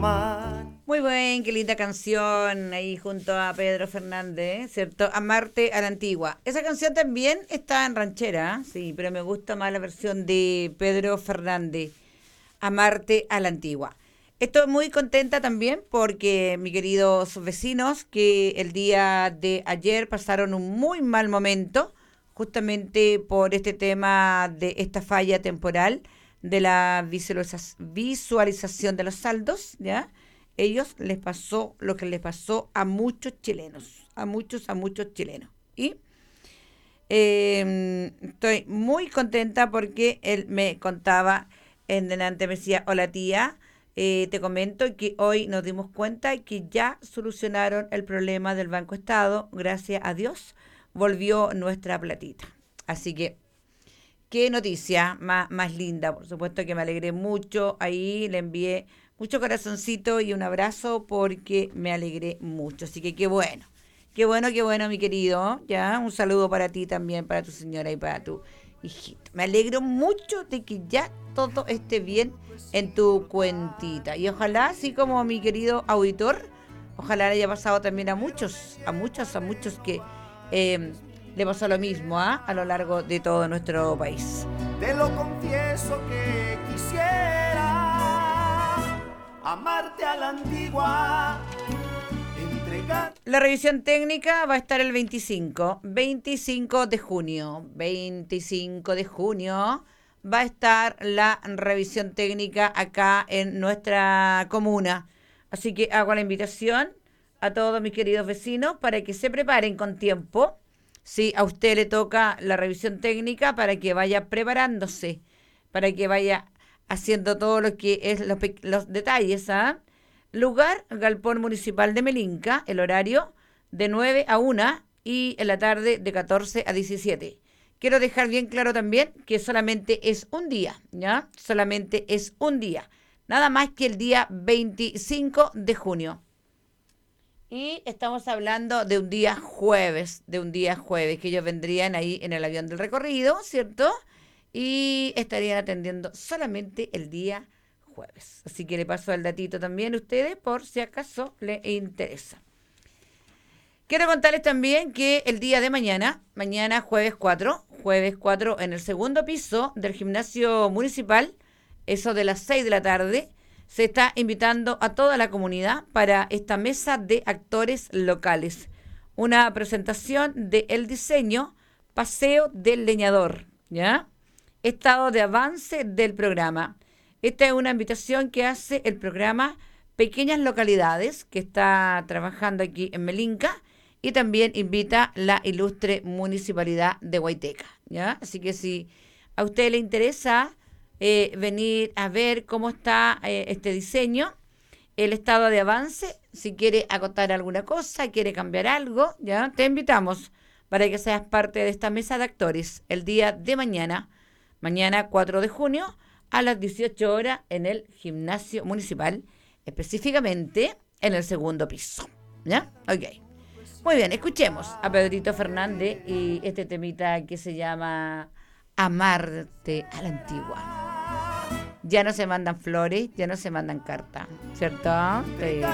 Muy buen, qué linda canción ahí junto a Pedro Fernández, ¿cierto? Amarte a la antigua. Esa canción también está en ranchera, sí, pero me gusta más la versión de Pedro Fernández, Amarte a la antigua. Estoy muy contenta también porque mis queridos vecinos que el día de ayer pasaron un muy mal momento justamente por este tema de esta falla temporal de la visualización de los saldos, ¿ya? Ellos les pasó lo que les pasó a muchos chilenos, a muchos chilenos. Y estoy muy contenta porque él me contaba en delante, me decía, hola tía, te comento que hoy nos dimos cuenta que ya solucionaron el problema del Banco Estado, gracias a Dios, volvió nuestra platita. Así que qué noticia más linda, por supuesto que me alegré mucho, ahí le envié mucho corazoncito y un abrazo porque me alegré mucho, así que qué bueno, mi querido, ya, un saludo para ti también, para tu señora y para tu hijito. Me alegro mucho de que ya todo esté bien en tu cuentita y ojalá, así como mi querido auditor, ojalá le haya pasado también a muchos que eh, le pasó lo mismo a lo largo de todo nuestro país. Te lo confieso que quisiera amarte a la antigua, entregar. La revisión técnica va a estar el 25 de junio. 25 de junio va a estar la revisión técnica acá en nuestra comuna. Así que hago la invitación a todos mis queridos vecinos para que se preparen con tiempo. Si a usted le toca la revisión técnica, para que vaya preparándose, para que vaya haciendo todo lo que es los detalles, ¿ah? Lugar, Galpón Municipal de Melinca, el horario de 9 a 1 y en la tarde de 14 a 17. Quiero dejar bien claro también que solamente es un día, ¿ya? Solamente es un día, nada más que el día 25 de junio. Y estamos hablando de un día jueves, que ellos vendrían ahí en el avión del recorrido, ¿cierto? Y estarían atendiendo solamente el día jueves. Así que le paso el datito también a ustedes por si acaso les interesa. Quiero contarles también que el día de mañana jueves 4 en el segundo piso del gimnasio municipal, eso de las 6 de la tarde, se está invitando a toda la comunidad para esta mesa de actores locales. Una presentación de El Diseño, Paseo del Leñador, ¿ya? Estado de avance del programa. Esta es una invitación que hace el programa Pequeñas Localidades, que está trabajando aquí en Melinca, y también invita la ilustre Municipalidad de Huayteca, ¿ya? Así que si a usted le interesa venir a ver cómo está este diseño, el estado de avance, si quiere acotar alguna cosa, quiere cambiar algo, ¿ya? Te invitamos para que seas parte de esta mesa de actores el día de mañana 4 de junio, a las 18 horas en el gimnasio municipal, específicamente en el segundo piso, ¿ya? Ok. Muy bien, escuchemos a Pedrito Fernández y este temita que se llama Amarte a la antigua. Ya no se mandan flores, ya no se mandan cartas, ¿cierto? Sí.